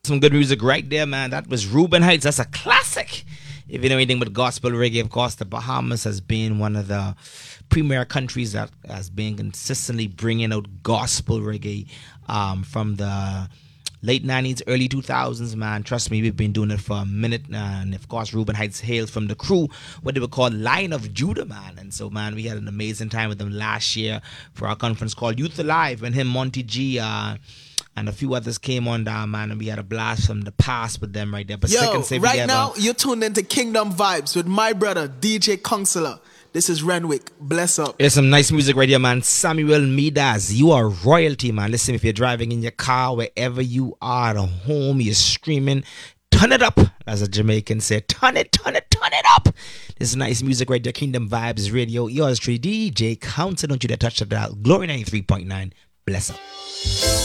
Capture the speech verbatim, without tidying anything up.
Some good music right there, man. That was Reuben Heights. That's a classic. If you know anything but gospel reggae, of course, the Bahamas has been one of the premier countries that has been consistently bringing out gospel reggae um, from the late nineties, early two thousands, man. Trust me, we've been doing it for a minute. And of course, Reuben Heights hails from the crew, what they were called Lion of Judah, man. And so, man, we had an amazing time with them last year for our conference called Youth Alive. And him, Monty G, uh, and a few others came on down, man, and we had a blast from the past with them right there. But Yo, and say right together, now, you're tuned into Kingdom Vibes with my brother, D J Counselor. This is Renwick. Bless up. There's some nice music right here, man. Samuel Midas, you are royalty, man. Listen, if you're driving in your car, wherever you are, at home, you're streaming, turn it up, as a Jamaican said. Turn it, turn it, turn it up. This is nice music right there. Kingdom Vibes Radio. Yours truly, D J Counselor. Don't you dare touch the dial. Glory ninety-three point nine. Bless up.